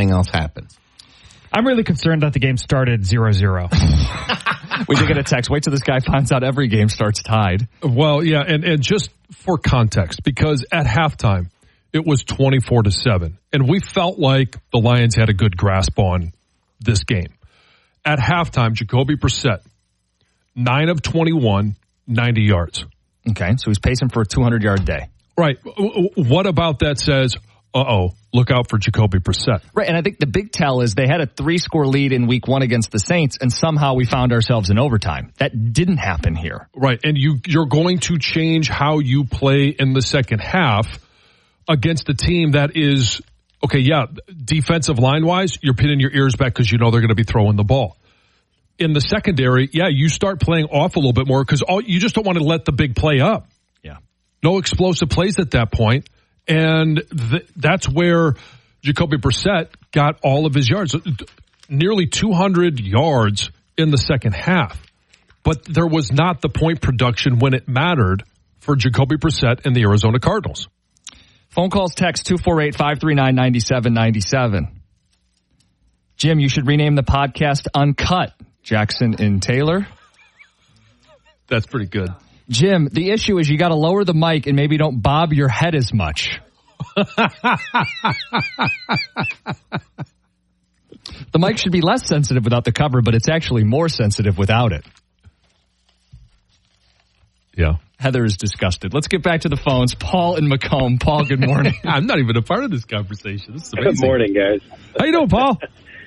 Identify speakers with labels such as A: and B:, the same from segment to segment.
A: anything else happens.
B: I'm really concerned that the game started 0-0.
C: We did get a text. Wait till this guy finds out every game starts tied.
D: Well, yeah, and just for context, because at halftime, it was 24-7, and we felt like the Lions had a good grasp on this game. At halftime, Jacoby Brissett, 9 of 21, 90 yards.
C: Okay, so he's pacing for a 200-yard day.
D: Right. What about that says, look out for Jacoby Brissett?
C: Right, and I think the big tell is they had a 3-score lead in week 1 against the Saints, and somehow we found ourselves in overtime. That didn't happen here.
D: Right, and you're going to change how you play in the second half against a team that is, defensive line-wise, you're pinning your ears back because you know they're going to be throwing the ball. In the secondary, you start playing off a little bit more because you just don't want to let the big play up.
C: Yeah.
D: No explosive plays at that point. And that's where Jacoby Brissett got all of his yards. Nearly 200 yards in the second half. But there was not the point production when it mattered for Jacoby Brissett and the Arizona Cardinals.
C: Phone calls, text 248-539-9797. Jim, you should rename the podcast Uncut. Jackson and Taylor.
D: That's pretty good.
C: Jim, the issue is you got to lower the mic and maybe don't bob your head as much. The mic should be less sensitive without the cover, but it's actually more sensitive without it.
D: Yeah.
C: Heather is disgusted. Let's get back to the phones. Paul and Macomb. Paul, good morning.
D: I'm not even a part of this conversation. This is amazing.
E: Good morning, guys.
D: How you doing, Paul?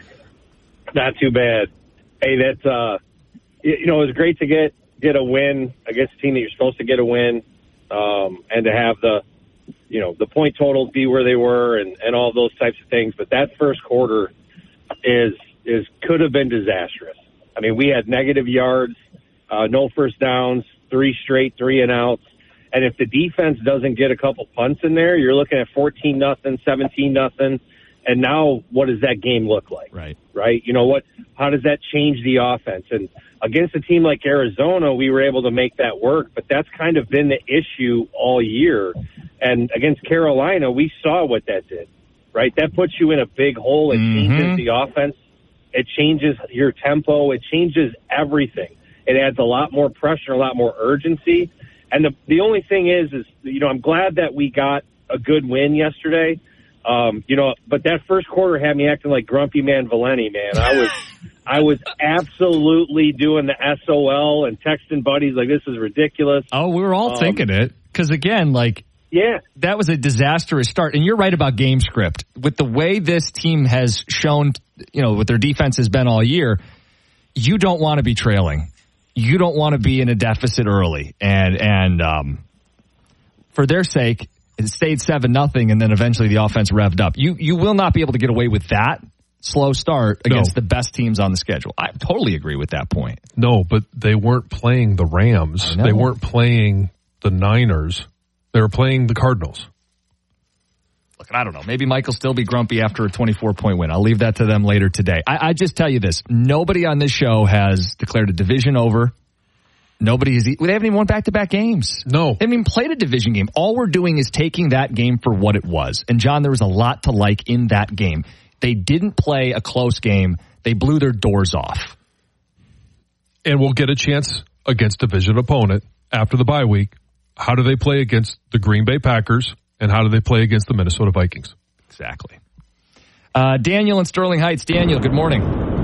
E: Not too bad. Hey, that's it was great to get a win against a team that you're supposed to get a win, and to have the point totals be where they were and all those types of things. But that first quarter could have been disastrous. I mean, we had negative yards, no first downs, 3 straight 3-and-outs. And if the defense doesn't get a couple punts in there, you're looking at 14-0, 17-0. And now what does that game look like?
C: Right.
E: You know what? How does that change the offense? And against a team like Arizona, we were able to make that work, but that's kind of been the issue all year. And against Carolina, we saw what that did, right? That puts you in a big hole. It changes the offense. It changes your tempo. It changes everything. It adds a lot more pressure, a lot more urgency. And the only thing is, I'm glad that we got a good win yesterday. But that first quarter had me acting like Grumpy Man Valenti, man. I was absolutely doing the SOL and texting buddies like, this is ridiculous.
C: Oh, we were all thinking it. Because again, that was a disastrous start. And you're right about game script. With the way this team has shown, what their defense has been all year, you don't want to be trailing. You don't want to be in a deficit early. And for their sake, it stayed 7-0, and then eventually the offense revved up. You will not be able to get away with that slow start against the best teams on the schedule. I totally agree with that point.
D: No, but they weren't playing the Rams. They weren't playing the Niners. They were playing the Cardinals.
C: Look, I don't know. Maybe Mike will still be grumpy after a 24-point win. I'll leave that to them later today. I just tell you this. Nobody on this show has declared a division over. They haven't even won back-to-back games.
D: No.
C: They haven't even played a division game. All we're doing is taking that game for what it was. And, John, there was a lot to like in that game. They didn't play a close game. They blew their doors off.
D: And we'll get a chance against division opponent after the bye week. How do they play against the Green Bay Packers, and how do they play against the Minnesota Vikings?
C: Exactly. Daniel in Sterling Heights. Daniel, good morning.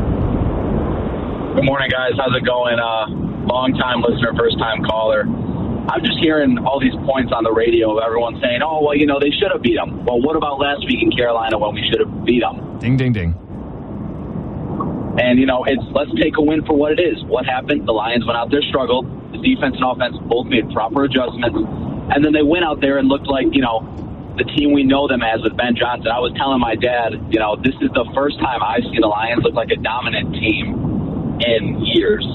F: Good morning, guys. How's it going? Long-time listener, first-time caller. I'm just hearing all these points on the radio of everyone saying, they should have beat them. Well, what about last week in Carolina when we should have beat them?
C: Ding, ding, ding.
F: And, let's take a win for what it is. What happened? The Lions went out there, struggled. The defense and offense both made proper adjustments. And then they went out there and looked like, the team we know them as with Ben Johnson. I was telling my dad, this is the first time I've seen the Lions look like a dominant team in years.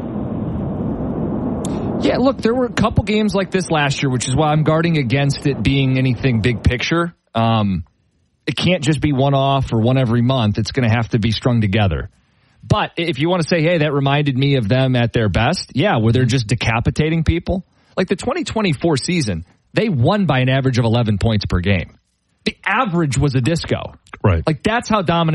C: Yeah, look, there were a couple games like this last year, which is why I'm guarding against it being anything big picture. It can't just be one off or one every month. It's going to have to be strung together. But if you want to say, hey, that reminded me of them at their best, where they're just decapitating people. Like the 2024 season, they won by an average of 11 points per game. The average was a disco.
D: Right.
C: Like that's how dominant